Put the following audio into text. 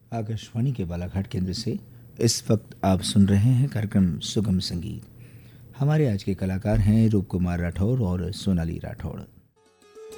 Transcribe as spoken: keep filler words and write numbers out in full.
आकाशवाणी के बालाघाट केंद्र से इस वक्त आप सुन रहे हैं कार्यक्रम सुगम संगीत। हमारे आज के कलाकार हैं रूप कुमार राठौर और सोनाली राठौर।